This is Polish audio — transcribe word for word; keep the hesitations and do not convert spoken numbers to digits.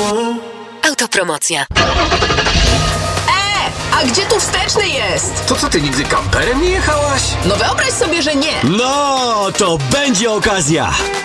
Autopromocja. E, a gdzie tu wsteczny jest? To co, ty nigdy kamperem nie jechałaś? No wyobraź sobie, że nie. No, to będzie okazja.